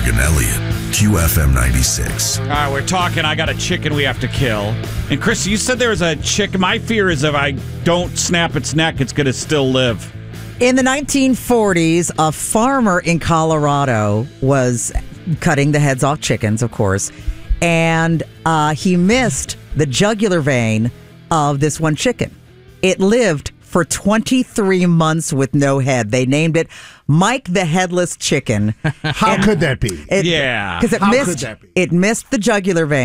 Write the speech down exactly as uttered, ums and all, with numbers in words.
Greenberg and Elliott, Q F M ninety-six. All right, we're talking. I got a chicken we have to kill. And Chris, you said there was a chicken. My fear is if I don't snap its neck, it's going to still live. In the nineteen forties, a farmer in Colorado was cutting the heads off chickens, of course, and uh, he missed the jugular vein of this one chicken. It lived for twenty-three months with no head. They named it Mike the Headless Chicken. How and could that be? Yeah. Because it How missed could that be? it missed the jugular vein.